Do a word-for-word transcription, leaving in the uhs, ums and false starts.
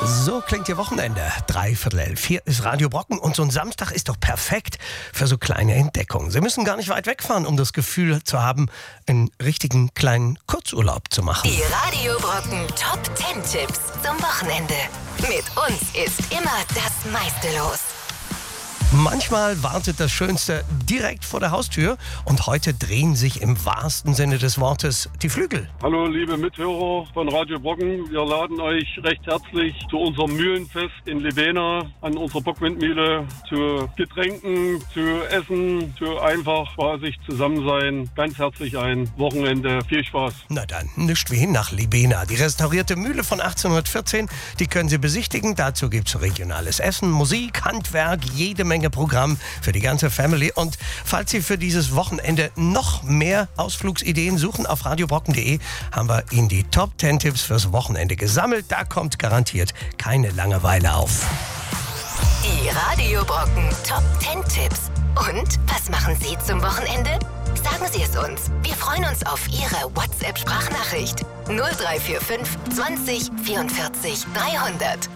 So klingt Ihr Wochenende. Dreiviertel elf. Hier ist Radio Brocken und so ein Samstag ist doch perfekt für so kleine Entdeckungen. Sie müssen gar nicht weit wegfahren, um das Gefühl zu haben, einen richtigen kleinen Kurzurlaub zu machen. Die Radio Brocken Top zehn Tipps zum Wochenende. Mit uns ist immer das meiste los. Manchmal wartet das Schönste direkt vor der Haustür und heute drehen sich im wahrsten Sinne des Wortes die Flügel. Hallo liebe Mithörer von Radio Brocken, wir laden euch recht herzlich zu unserem Mühlenfest in Libena an unserer Bockwindmühle zu Getränken, zu Essen, zu einfach spaßig zusammen sein. Ganz herzlich ein Wochenende, viel Spaß. Na dann, nicht wie hin nach Libena. Die restaurierte Mühle von achtzehnhundertvierzehn, die können Sie besichtigen. Dazu gibt's regionales Essen, Musik, Handwerk, jede Menge Programm für die ganze Family. Und falls Sie für dieses Wochenende noch mehr Ausflugsideen suchen, auf radiobrocken punkt de haben wir Ihnen die Top zehn Tipps fürs Wochenende gesammelt. Da kommt garantiert keine Langeweile auf. Die Radio Brocken Top zehn Tipps. Und was machen Sie zum Wochenende? Sagen Sie es uns. Wir freuen uns auf Ihre WhatsApp-Sprachnachricht. null drei vier fünf zwanzig vierundvierzig dreihundert.